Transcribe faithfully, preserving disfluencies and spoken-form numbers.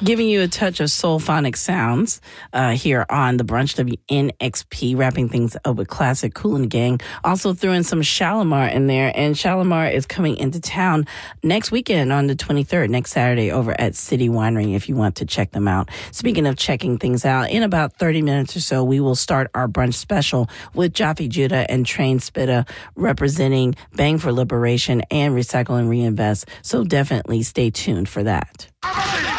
Giving you a touch of soulphonic sounds uh, here on the brunch, W N X P, wrapping things up with classic Kool and the Gang. Also threw in some Shalimar in there, and Shalimar is coming into town next weekend on the twenty-third, next Saturday, over at City Winery if you want to check them out. Speaking of checking things out, in about thirty minutes or so, we will start our brunch special with Jaffe Judah and Train Spitta representing Bang for Liberation and Recycle and Reinvest. So definitely stay tuned for that.